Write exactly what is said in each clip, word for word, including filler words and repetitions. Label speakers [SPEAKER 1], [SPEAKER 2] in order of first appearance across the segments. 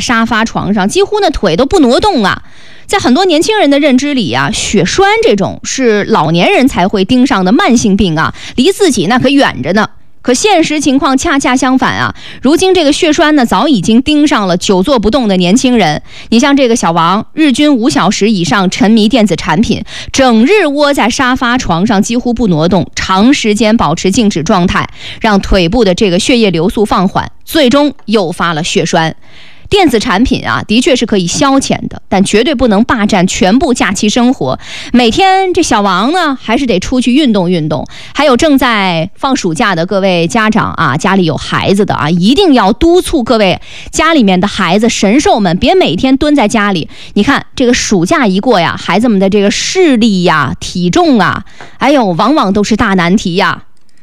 [SPEAKER 1] 沙发床上，几乎那腿都不挪动啊。在很多年轻人的认知里啊，血栓这种是老年人才会盯上的慢性病啊，离自己那可远着呢。可现实情况恰恰相反啊，如今这个血栓呢，早已经盯上了久坐不动的年轻人。你像这个小王，日均五小时以上沉迷电子产品，整日窝在沙发床上几乎不挪动，长时间保持静止状态，让腿部的这个血液流速放缓，最终诱发了血栓。电子产品啊，的确是可以消遣的，但绝对不能霸占全部假期生活。每天这小王呢，还是得出去运动运动。还有正在放暑假的各位家长啊，家里有孩子的啊，一定要督促各位家里面的孩子神兽们，别每天蹲在家里。你看这个暑假一过呀，孩子们的这个视力呀、体重啊，哎呦，往往都是大难题呀。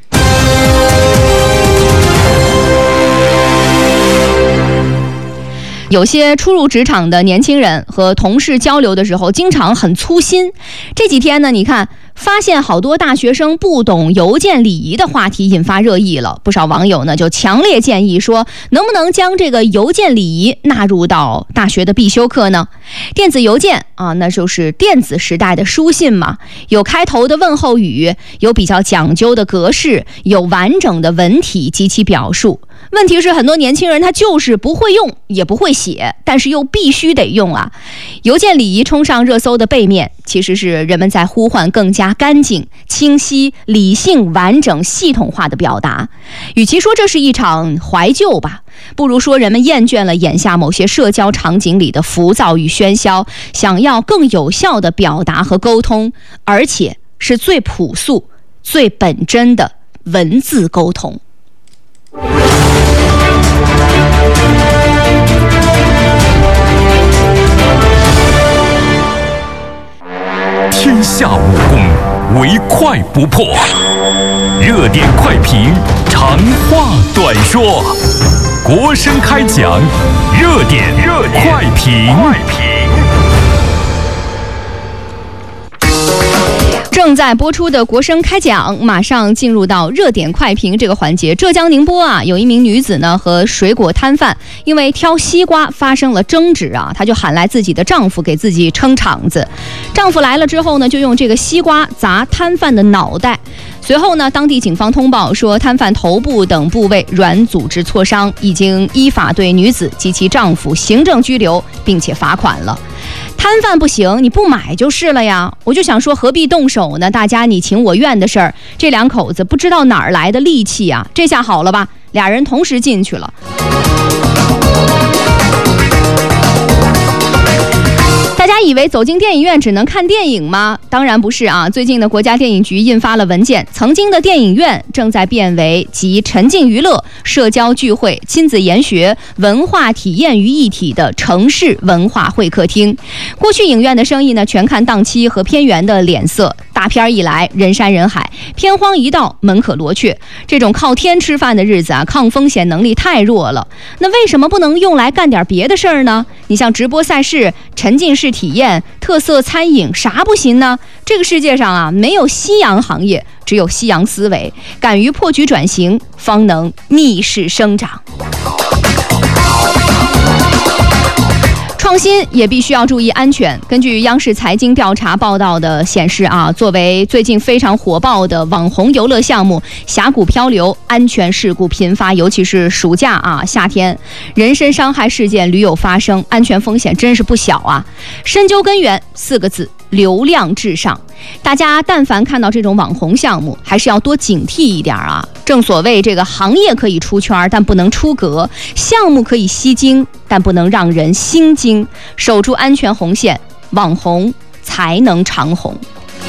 [SPEAKER 1] 有些初入职场的年轻人和同事交流的时候，经常很粗心。这几天呢，你看发现好多大学生不懂邮件礼仪的话题引发热议了。不少网友呢就强烈建议说，能不能将这个邮件礼仪纳入到大学的必修课呢？电子邮件啊，那就是电子时代的书信嘛，有开头的问候语，有比较讲究的格式，有完整的文体及其表述。问题是很多年轻人他就是不会用也不会写，但是又必须得用啊。邮件礼仪冲上热搜的背面，其实是人们在呼唤更加干净、清晰、理性、完整、系统化的表达。与其说这是一场怀旧吧，不如说人们厌倦了眼下某些社交场景里的浮躁与喧嚣，想要更有效的表达和沟通，而且是最朴素、最本真的文字沟通。
[SPEAKER 2] 天下武功，唯快不破。热点快评，长话短说。国声开讲，热点热点快评。正在播出的国声开讲，马上进入到热点快评这个环节。浙江宁波啊，有一名女子呢和水果摊贩因为挑西瓜发生了争执啊，她就喊来自己的丈夫给自己撑场子。丈夫来了之后呢，就用这个西瓜砸摊贩的脑袋。随后呢，当地警方通报说，摊贩头部等部位软组织挫伤，已经依法对女子及其丈夫行政拘留，并且罚款了。摊贩不行，你不买就是了呀。我就想说，何必动手呢？大家你情我愿的事儿，这两口子不知道哪儿来的力气啊！这下好了吧，俩人同时进去了。大家以为走进电影院只能看电影吗？当然不是啊！最近的国家电影局印发了文件，曾经的电影院正在变为集沉浸娱乐、社交聚会、亲子研学、文化体验于一体的城市文化会客厅。过去影院的生意呢，全看档期和片源的脸色，大片一来人山人海，片荒一到门可罗雀。这种靠天吃饭的日子啊，抗风险能力太弱了。那为什么不能用来干点别的事儿呢？你像直播赛事、沉浸式体验、特色餐饮，啥不行呢？这个世界上啊，没有夕阳行业，只有夕阳思维。敢于破局转型，方能逆势生长。创新也必须要注意安全。根据央视财经调查报道的显示啊，作为最近非常火爆的网红游乐项目，峡谷漂流安全事故频发，尤其是暑假啊、夏天，人身伤害事件屡有发生，安全风险真是不小啊。深究根源四个字，流量至上。大家但凡看到这种网红项目，还是要多警惕一点啊。正所谓这个行业可以出圈，但不能出格；项目可以吸睛，但不能让人心惊。守住安全红线，网红才能长红。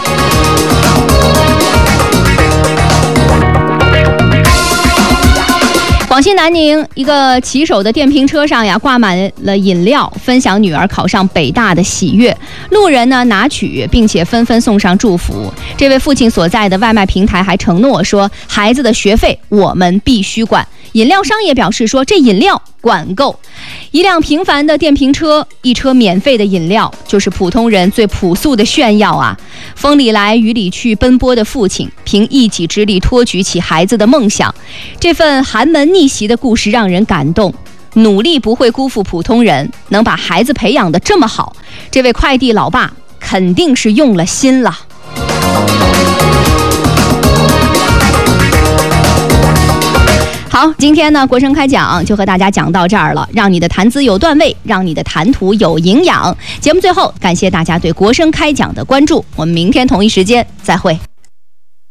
[SPEAKER 2] 广西南宁一个骑手的电瓶车上呀，挂满了饮料，分享女儿考上北大的喜悦。路人呢拿取，并且纷纷送上祝福。这位父亲所在的外卖平台还承诺说，孩子的学费我们必须管。饮料商也表示说，这饮料管够。一辆平凡的电瓶车，一车免费的饮料，就是普通人最朴素的炫耀啊！风里来雨里去奔波的父亲，凭一己之力托举起孩子的梦想。这份寒门逆袭的故事让人感动。
[SPEAKER 1] 努力不会辜负普通人，能把孩子培养得这么好，这位快递老爸肯定是用了心了。好，今天呢，国声开讲就和大家讲到这儿了，让你的谈资有段位，让你的谈吐有营养。节目最后，感谢大家对国声开讲的关注，我们明天同一时间再会。